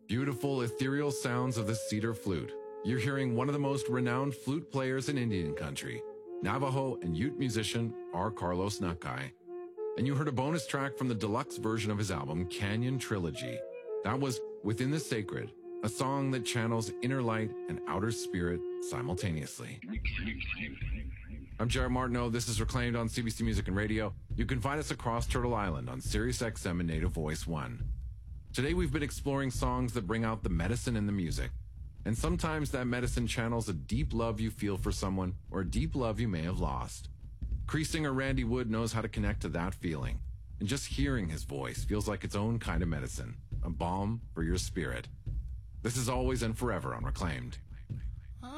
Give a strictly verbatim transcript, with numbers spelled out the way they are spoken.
Beautiful, ethereal sounds of the cedar flute. You're hearing one of the most renowned flute players in Indian country, Navajo and Ute musician R. Carlos Nakai. And you heard a bonus track from the deluxe version of his album, Canyon Trilogy. That was Within the Sacred, a song that channels inner light and outer spirit simultaneously. I'm Jared Martineau. This is Reclaimed on C B C Music and Radio. You can find us across Turtle Island on Sirius X M and Native Voice one. Today we've been exploring songs that bring out the medicine in the music. And sometimes that medicine channels a deep love you feel for someone or a deep love you may have lost. Cree singer Randy Wood knows how to connect to that feeling. And just hearing his voice feels like its own kind of medicine, a balm for your spirit. This is Always and Forever on Reclaimed.